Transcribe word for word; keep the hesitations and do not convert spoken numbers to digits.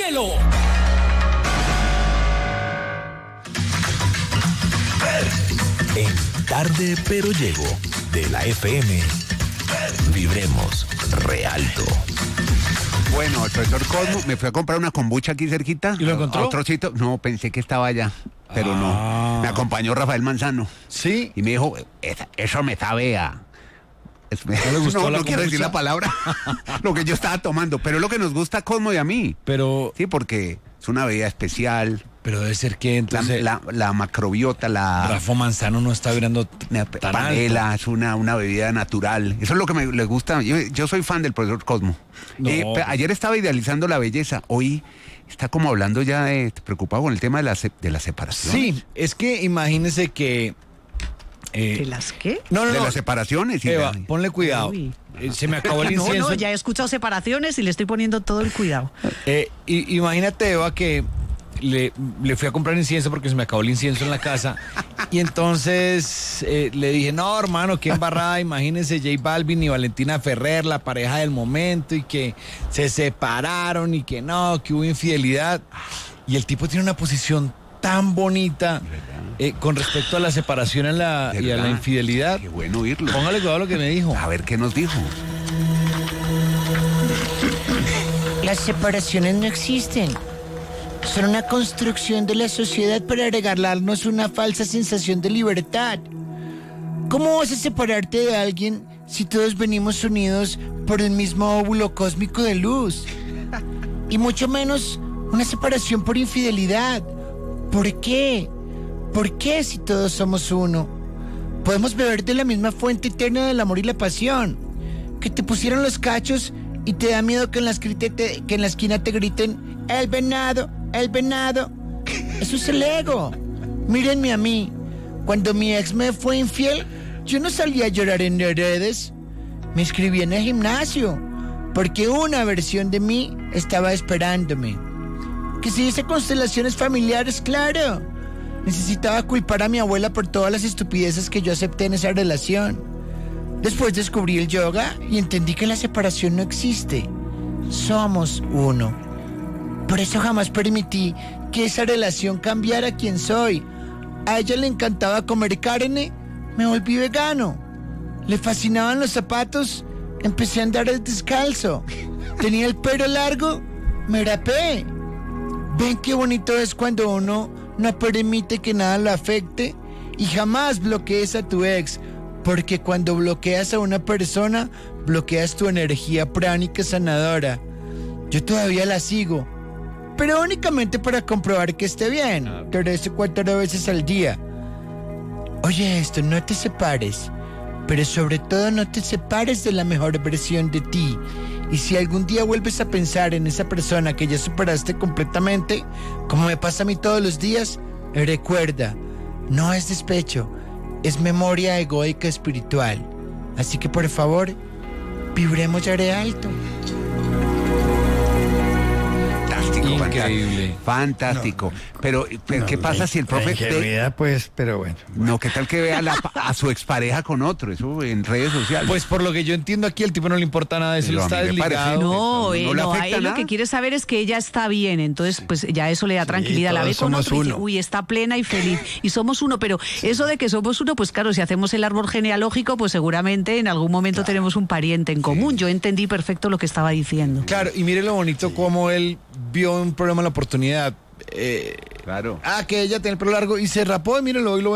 cielo. En Tarde Pero Llego, de la F M, vibremos re alto. Bueno, el profesor Cosmo, me fui a comprar una kombucha aquí cerquita. ¿Y lo encontró? A otro sitio. No, pensé que estaba allá, pero Ah. no. Me acompañó Rafael Manzano. Sí. Y me dijo, "Esa- eso me sabe a..." Es- ¿No le gustó no, la no quiero decir kombucha? la palabra, lo que yo estaba tomando, pero es lo que nos gusta a Cosmo y a mí. Pero, Sí, porque es una bebida especial, pero debe ser que la, entonces la, la macrobiota, la... Rafa Manzano no está vibrando La tan alto. panela, es una, una bebida natural. Eso es lo que me le gusta. Yo, yo soy fan del profesor Cosmo. No. Eh, pe- ayer estaba idealizando la belleza. Hoy está como hablando ya de, preocupado con el tema de la, se- de la separación. Sí, es que imagínese que... eh, ¿De las qué? no, no, De no. las separaciones. y Eva, la- ponle cuidado. Uy. Eh, Se me acabó el No, incienso. no, ya he escuchado separaciones y le estoy poniendo todo el cuidado. Eh, y- imagínate, Eva, que le, le fui a comprar incienso porque se me acabó el incienso en la casa. Y entonces eh, le dije, no, hermano, qué embarrada. Imagínense J Balvin y Valentina Ferrer, la pareja del momento, y que se separaron y que no, que hubo infidelidad. Y el tipo tiene una posición tan bonita eh, con respecto a la separación y a la, ¿De y a la verdad? infidelidad. Qué bueno oírlo. Póngale cuidado a lo que me dijo. A ver qué nos dijo. Las separaciones no existen. Son una construcción de la sociedad para regalarnos una falsa sensación de libertad. ¿Cómo vas a separarte de alguien si todos venimos unidos por el mismo óvulo cósmico de luz? Y mucho menos una separación por infidelidad. ¿Por qué? ¿Por qué si todos somos uno? Podemos beber de la misma fuente eterna del amor y la pasión. Que te pusieron los cachos y te da miedo que en la, escrite te- que en la esquina te griten el venado, el venado. Eso es el ego. Mírenme a mí. Cuando mi ex me fue infiel, yo no salía a llorar en redes. Me inscribí en el gimnasio porque una versión de mí estaba esperándome. Que si hice constelaciones familiares, claro. Necesitaba culpar a mi abuela por todas las estupideces que yo acepté en esa relación. Después descubrí el yoga y entendí que la separación no existe. Somos uno. Por eso jamás permití que esa relación cambiara quién soy. A ella le encantaba comer carne, me volví vegano. Le fascinaban los zapatos, empecé a andar descalzo. Tenía el pelo largo, me rapé. ¿Ven qué bonito es cuando uno no permite que nada lo afecte? Y jamás bloquees a tu ex, porque cuando bloqueas a una persona, bloqueas tu energía pránica sanadora. Yo todavía la sigo, pero únicamente para comprobar que esté bien. Tres o cuatro veces al día. Oye esto, no te separes, pero sobre todo no te separes de la mejor versión de ti. Y si algún día vuelves a pensar en esa persona que ya superaste completamente, como me pasa a mí todos los días, recuerda, no es despecho, es memoria egoica espiritual. Así que por favor, vibremos ya de alto. Fantástico, Increíble. Fantástico. Pero, pero ¿qué pasa si el profe... te- Ingenuidad, pues, pero bueno. No, ¿qué tal que vea a, la- a su expareja con otro? Eso en redes sociales. Pues por lo que yo entiendo aquí, el tipo no le importa nada de eso, Pero él a está mí me parece- desligado. No, no eh, le no, a afecta él lo nada. que quiere saber es que ella está bien, entonces pues ya eso le da tranquilidad, la ve todos con somos otro y dice, uno. uy, está plena y feliz, y somos uno, pero eso de que somos uno, pues claro, si hacemos el árbol genealógico, pues seguramente en algún momento tenemos un pariente en común, yo entendí perfecto lo que estaba diciendo. Claro, y mire lo bonito como él vio un problema en la oportunidad. Eh, Claro. ah, que ella tiene el pelo largo y se rapó, y mírelo, hoy lo